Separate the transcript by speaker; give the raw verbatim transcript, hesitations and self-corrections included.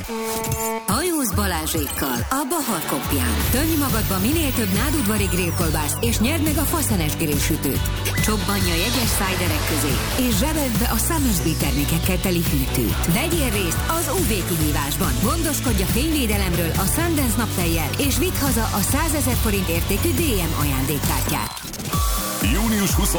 Speaker 1: Hajóz Balázsékkal a Bahar Kopján. Tömj magadba minél több nádudvari grillkolbászt, és nyerd meg a faszenes grillsütőt. Csobbanja jegyes szájderek közé, és zsebeld be a Summersby termékekkel teli hűtőt. Vegyél részt az ú vé kihívásban. Gondoskodj a fényvédelemről a Sundance naptejjel, és vidd haza a százezer forint értékű dé em ajándékkártyát.
Speaker 2: június huszonötödike